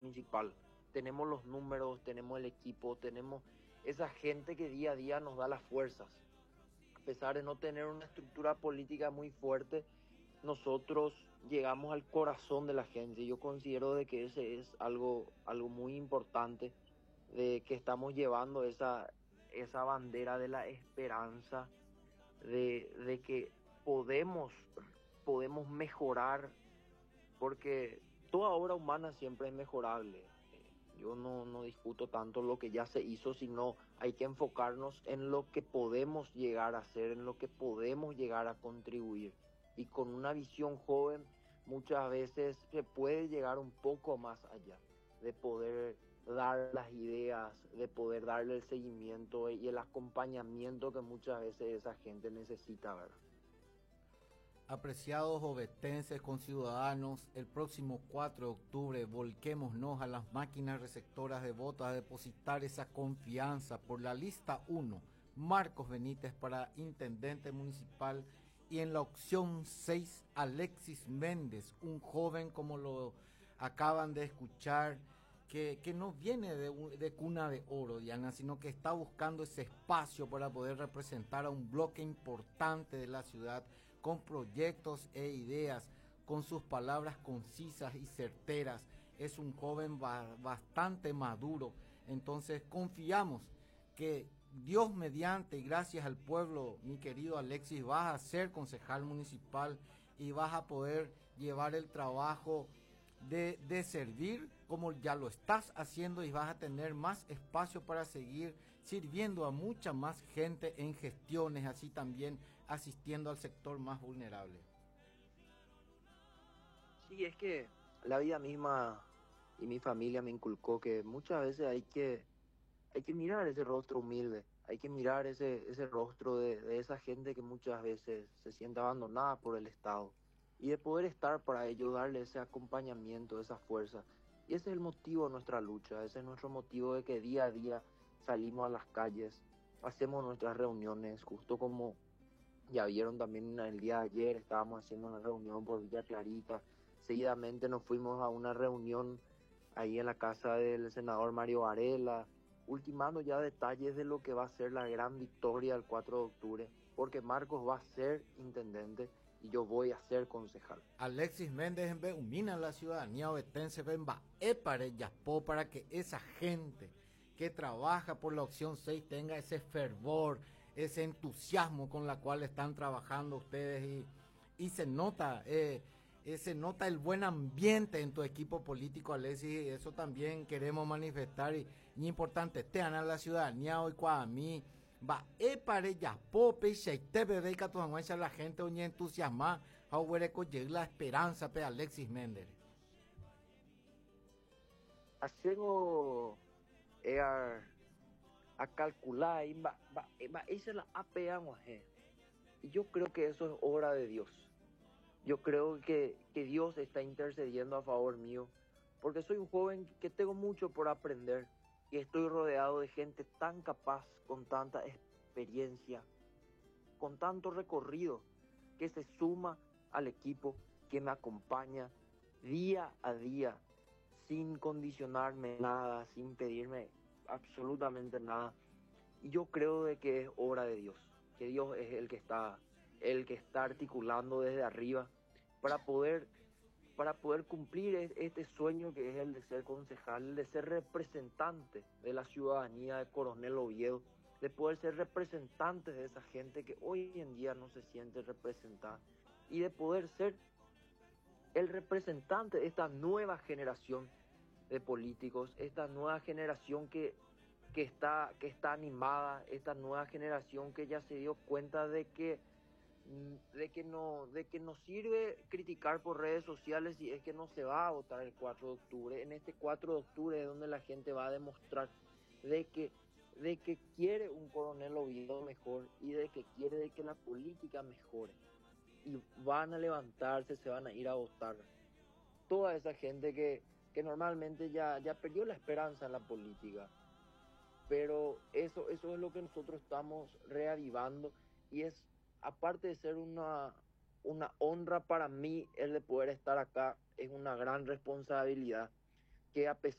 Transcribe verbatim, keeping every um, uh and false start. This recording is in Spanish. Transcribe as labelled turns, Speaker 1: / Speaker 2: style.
Speaker 1: municipal. Tenemos los números, tenemos el equipo, tenemos esa gente que día a día nos da las fuerzas. A pesar de no tener una estructura política muy fuerte, nosotros llegamos al corazón de la gente. Yo considero de que ese es algo, algo muy importante, de que estamos llevando esa, esa bandera de la esperanza, de, de que podemos, podemos mejorar, porque toda obra humana siempre es mejorable. Eh, Yo no, no discuto tanto lo que ya se hizo, sino hay que enfocarnos en lo que podemos llegar a hacer, en lo que podemos llegar a contribuir. Y con una visión joven muchas veces se puede llegar un poco más allá, de poder dar las ideas, de poder darle el seguimiento y el acompañamiento que muchas veces esa gente necesita, ¿verdad?
Speaker 2: Apreciados ovetenses conciudadanos, el próximo cuatro de octubre volquémonos a las máquinas receptoras de votos a depositar esa confianza por la lista uno, Marcos Benítez para intendente municipal, y en la opción seis, Alexis Méndez, un joven como lo acaban de escuchar, que, que no viene de, de cuna de oro, Diana, sino que está buscando ese espacio para poder representar a un bloque importante de la ciudad, con proyectos e ideas, con sus palabras concisas y certeras. Es un joven ba- bastante maduro, entonces confiamos que Dios mediante y gracias al pueblo, mi querido Alexis, vas a ser concejal municipal y vas a poder llevar el trabajo de, de servir como ya lo estás haciendo, y vas a tener más espacio para seguir sirviendo a mucha más gente en gestiones, así también asistiendo al sector más vulnerable.
Speaker 1: Sí, es que la vida misma y mi familia me inculcó que muchas veces hay que, hay que mirar ese rostro humilde, hay que mirar ese, ese rostro de, de esa gente que muchas veces se siente abandonada por el Estado, y de poder estar para ellos, darle ese acompañamiento, esa fuerza. Y ese es el motivo de nuestra lucha, ese es nuestro motivo de que día a día salimos a las calles, hacemos nuestras reuniones, justo como ya vieron también el día de ayer, estábamos haciendo una reunión por Villa Clarita. Seguidamente nos fuimos a una reunión ahí en la casa del senador Mario Varela, ultimando ya detalles de lo que va a ser la gran victoria el cuatro de octubre, porque Marcos va a ser intendente y yo voy a ser concejal.
Speaker 2: Alexis Méndez en Beumina, la ciudadanía ovetense Bemba Epare Yapó, para que esa gente que trabaja por la opción seis tenga ese fervor, ese entusiasmo con la cual están trabajando ustedes, y, y se nota, eh, eh, se nota el buen ambiente en tu equipo político, Alexis, y eso también queremos manifestar, y, y importante, te a la ciudadanía hoy a mí va e pare ya pope y te bebé que tu la gente oñe entusiasma a huereco llega la esperanza pe Alexis Méndez.
Speaker 1: Hacemos eh, a, a calcular, y va, va, va, esa es la A P A, y yo creo que eso es obra de Dios. Yo creo que, que Dios está intercediendo a favor mío, porque soy un joven que tengo mucho por aprender y estoy rodeado de gente tan capaz, con tanta experiencia, con tanto recorrido, que se suma al equipo, que me acompaña día a día, sin condicionarme nada, sin pedirme absolutamente nada. Y yo creo de que es obra de Dios, que Dios es el que está, el que está articulando desde arriba para poder, para poder cumplir este sueño que es el de ser concejal, el de ser representante de la ciudadanía de Coronel Oviedo, de poder ser representante de esa gente que hoy en día no se siente representada, y de poder ser el representante de esta nueva generación de políticos, esta nueva generación que que está, que está animada, esta nueva generación que ya se dio cuenta de que, de que no, de que no sirve criticar por redes sociales, y es que no se va a votar el cuatro de octubre. En este cuatro de octubre es donde la gente va a demostrar de que, de que quiere un Coronel Oviedo mejor, y de que quiere de que la política mejore. Y van a levantarse, se van a ir a votar. Toda esa gente que, que normalmente ya, ya perdió la esperanza en la política, pero eso, eso es lo que nosotros estamos reavivando, y es, aparte de ser una, una honra para mí el de poder estar acá, es una gran responsabilidad, que a pesar